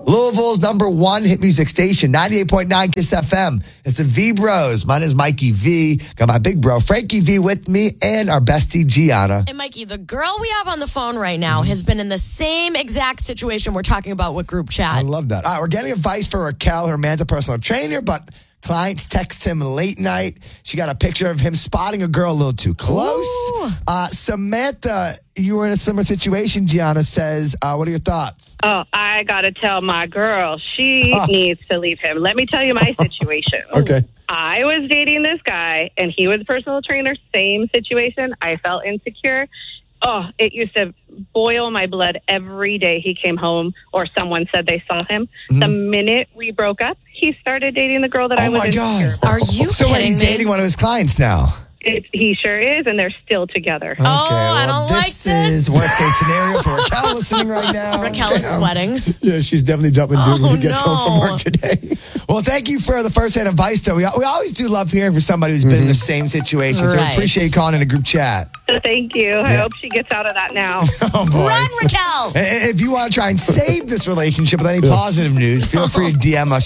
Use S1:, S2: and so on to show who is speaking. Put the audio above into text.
S1: Louisville's #1 hit music station, 98.9 KISS FM. It's the V Bros. My name is Mikey V. Got my big bro, Frankie V, with me, and our bestie, Gianna.
S2: And Mikey, the girl we have on the phone right now has been in the same exact situation we're talking about with group chat.
S1: I love that. All right, we're getting advice for Raquel, her Manta personal trainer, but clients text him late night. She got a picture of him spotting a girl a little too close. Samantha, you were in a similar situation, Gianna says. What are your thoughts?
S3: Oh, I got to tell my girl, she needs to leave him. Let me tell you my situation.
S1: Okay.
S3: I was dating this guy, and he was a personal trainer. Same situation. I felt insecure. Oh, it used to boil my blood every day he came home or someone said they saw him. The minute we broke up, he started dating the girl that I was insecure about.
S2: Are you
S1: So
S2: kidding
S1: he's
S2: me?
S1: dating one of his clients now.
S3: He sure is, and they're still together.
S1: Okay,
S2: I don't like
S1: this
S2: this.
S1: is worst case scenario for Raquel listening right now.
S2: Raquel is sweating.
S1: Yeah, she's definitely dumping dude when he gets home from
S2: no.
S1: work today. Well, thank you for the first-hand advice, though. We always do love hearing from somebody who's been in the same situation, so we
S2: Right.
S1: appreciate you calling in a group chat.
S3: So thank you. I hope she gets out of that now.
S1: Oh, boy.
S2: Run, Raquel!
S1: If you want to try and save this relationship with any positive news, feel free to DM us.